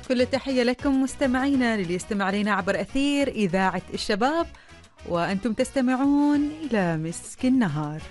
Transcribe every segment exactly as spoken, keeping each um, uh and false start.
كل التحية لكم مستمعينا للي يستمع علينا عبر أثير إذاعة الشباب، وأنتم تستمعون إلى مسك النهار.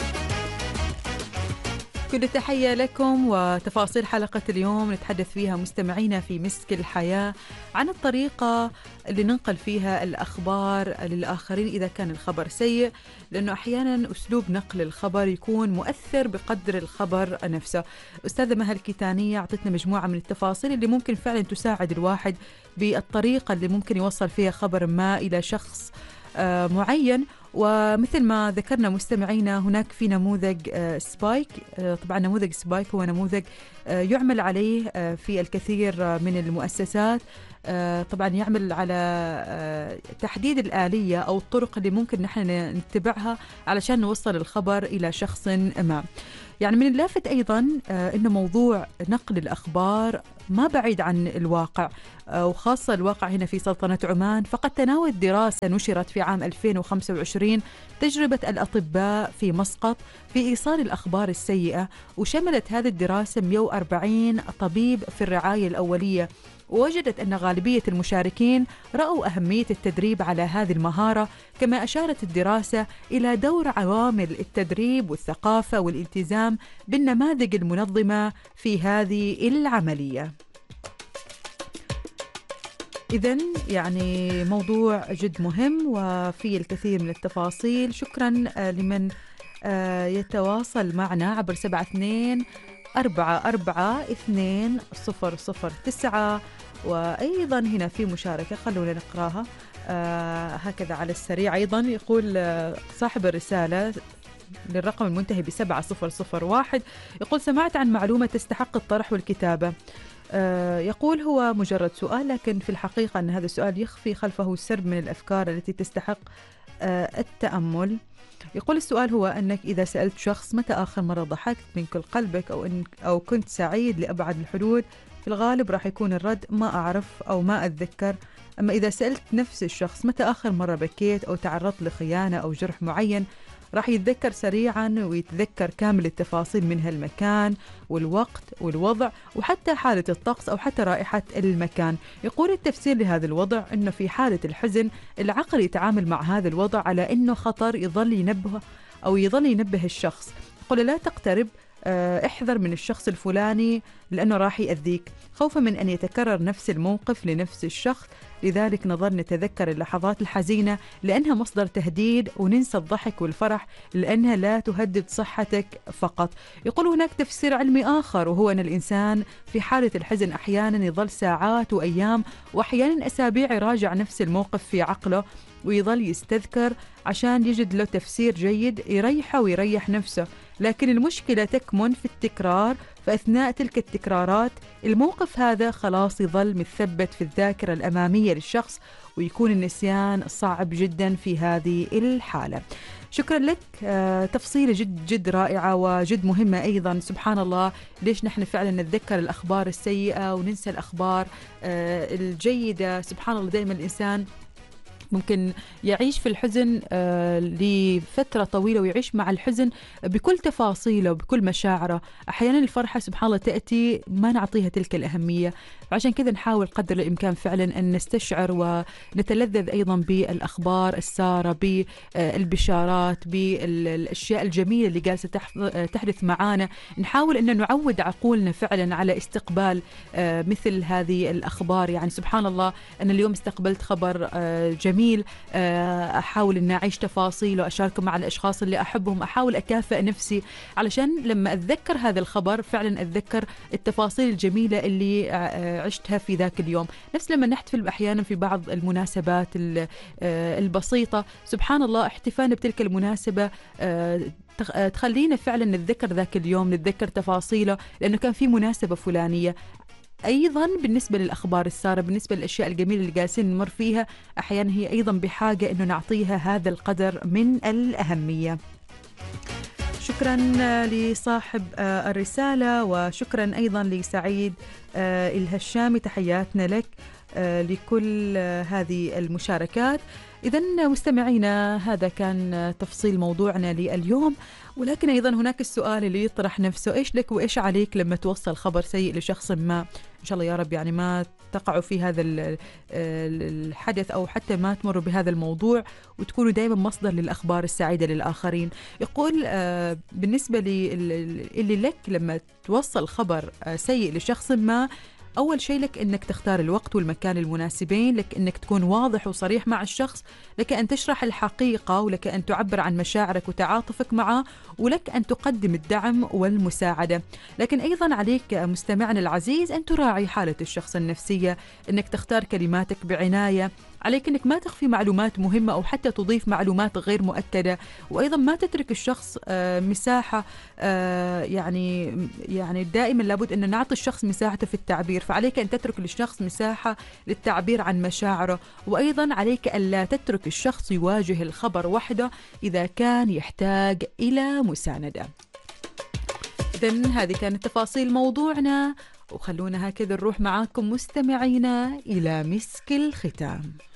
كل التحية لكم وتفاصيل حلقة اليوم نتحدث فيها مستمعينا في مسك الحياة عن الطريقة اللي ننقل فيها الأخبار للآخرين إذا كان الخبر سيء، لأنه أحيانا أسلوب نقل الخبر يكون مؤثر بقدر الخبر نفسه. أستاذة مها الكيتانية أعطتنا مجموعة من التفاصيل اللي ممكن فعلا تساعد الواحد بالطريقة اللي ممكن يوصل فيها خبر ما إلى شخص آه معين. ومثل ما ذكرنا مستمعينا هناك في نموذج آه سبايك. آه طبعا نموذج سبايك هو نموذج آه يعمل عليه آه في الكثير من المؤسسات. آه طبعا يعمل على آه تحديد الآلية أو الطرق اللي ممكن نحن نتبعها علشان نوصل الخبر إلى شخص ما. يعني من اللافت أيضا آه إنه موضوع نقل الأخبار ما بعيد عن الواقع، آه وخاصة الواقع هنا في سلطنة عمان. فقد تناول دراسة نشرت في عام ألفين وخمسة وعشرين تجربة الأطباء في مسقط في إيصال الأخبار السيئة، وشملت هذه الدراسة مئة وأربعين طبيب في الرعاية الأولية، ووجدت أن غالبية المشاركين رأوا أهمية التدريب على هذه المهارة. كما أشارت الدراسة إلى دور عوامل التدريب والثقافة والالتزام بالنماذج المنظمة في هذه العملية. إذن يعني موضوع جد مهم وفيه الكثير من التفاصيل. شكرا لمن يتواصل معنا عبر سبعة اثنين أربعة أربعة اثنين صفر صفر تسعة. وأيضا هنا في مشاركة خلونا نقراها آه هكذا على السريع. أيضا يقول آه صاحب الرسالة للرقم المنتهي بسبعة صفر صفر واحد، يقول سمعت عن معلومة تستحق الطرح والكتابة. آه يقول هو مجرد سؤال، لكن في الحقيقة أن هذا السؤال يخفي خلفه سرب من الأفكار التي تستحق آه التأمل. يقول السؤال هو أنك إذا سألت شخص متى آخر مرة ضحكت من كل قلبك أو, إن أو كنت سعيد لأبعد الحدود، في الغالب راح يكون الرد ما أعرف أو ما أتذكر. أما إذا سألت نفس الشخص متى آخر مرة بكيت أو تعرضت لخيانة أو جرح معين، راح يتذكر سريعا ويتذكر كامل التفاصيل منها المكان والوقت والوضع وحتى حالة الطقس أو حتى رائحة المكان. يقول التفسير لهذا الوضع أنه في حالة الحزن العقل يتعامل مع هذا الوضع على أنه خطر، يظل ينبه أو يظل ينبه الشخص، يقول لا تقترب، احذر من الشخص الفلاني لأنه راح يأذيك، خوفا من أن يتكرر نفس الموقف لنفس الشخص. لذلك نظل نتذكر اللحظات الحزينة لأنها مصدر تهديد، وننسى الضحك والفرح لأنها لا تهدد صحتك فقط. يقول هناك تفسير علمي آخر، وهو أن الإنسان في حالة الحزن أحيانا يظل ساعات وأيام وأحيانا أسابيع يراجع نفس الموقف في عقله ويظل يستذكر عشان يجد له تفسير جيد يريحه ويريح نفسه. لكن المشكلة تكمن في التكرار، فأثناء تلك التكرارات الموقف هذا خلاص يظل مثبت في الذاكرة الأمامية للشخص، ويكون النسيان صعب جدا في هذه الحالة. شكرا لك، آه، تفصيلة جد جد رائعة وجد مهمة أيضا. سبحان الله ليش نحن فعلا نتذكر الأخبار السيئة وننسى الأخبار آه، الجيدة. سبحان الله دائما الإنسان ممكن يعيش في الحزن آه لفترة طويلة ويعيش مع الحزن بكل تفاصيله وبكل مشاعره. أحيانا الفرحة سبحان الله تأتي ما نعطيها تلك الأهمية، فعشان كذا نحاول قدر الإمكان فعلا أن نستشعر ونتلذذ أيضا بالأخبار السارة، بالبشارات، بالأشياء الجميلة اللي جالسة تحدث معانا. نحاول أن نعود عقولنا فعلا على استقبال آه مثل هذه الأخبار. يعني سبحان الله أنا اليوم استقبلت خبر آه جميل، أحاول أن أعيش تفاصيل وأشاركه مع الأشخاص اللي أحبهم، أحاول أكافئ نفسي علشان لما أتذكر هذا الخبر فعلا أتذكر التفاصيل الجميلة اللي عشتها في ذاك اليوم. نفس لما نحتفل أحيانا في بعض المناسبات البسيطة، سبحان الله احتفالنا بتلك المناسبة تخلينا فعلا نتذكر ذاك اليوم، نتذكر تفاصيله لأنه كان في مناسبة فلانية. أيضا بالنسبة للأخبار السارة، بالنسبة للأشياء الجميلة اللي قاسين نمر فيها، أحيانا هي أيضا بحاجة أنه نعطيها هذا القدر من الأهمية. شكرا لصاحب الرسالة، وشكرا أيضا لسعيد الهشامي، تحياتنا لك لكل هذه المشاركات. إذن مستمعينا، هذا كان تفصيل موضوعنا لليوم، ولكن أيضا هناك السؤال اللي يطرح نفسه: إيش لك وإيش عليك لما توصل خبر سيء لشخص ما؟ إن شاء الله يا رب يعني ما تقعوا في هذا الحدث أو حتى ما تمروا بهذا الموضوع، وتكونوا دائما مصدر للأخبار السعيدة للآخرين. يقول بالنسبة اللي لك لما توصل خبر سيء لشخص ما، أول شيء لك أنك تختار الوقت والمكان المناسبين، لك أنك تكون واضح وصريح مع الشخص، لك أن تشرح الحقيقة، ولك أن تعبر عن مشاعرك وتعاطفك معه، ولك أن تقدم الدعم والمساعدة. لكن أيضا عليك مستمعنا العزيز أن تراعي حالة الشخص النفسية، أنك تختار كلماتك بعناية، عليك أنك ما تخفي معلومات مهمة أو حتى تضيف معلومات غير مؤكدة، وأيضا ما تترك الشخص مساحة، يعني يعني دائما لابد أن نعطي الشخص مساحته في التعبير، فعليك أن تترك للشخص مساحة للتعبير عن مشاعره. وأيضا عليك أن لا تترك الشخص يواجه الخبر وحده إذا كان يحتاج إلى مساندة. إذن هذه كانت تفاصيل موضوعنا، وخلونا هكذا نروح معاكم مستمعينا إلى مسك الختام.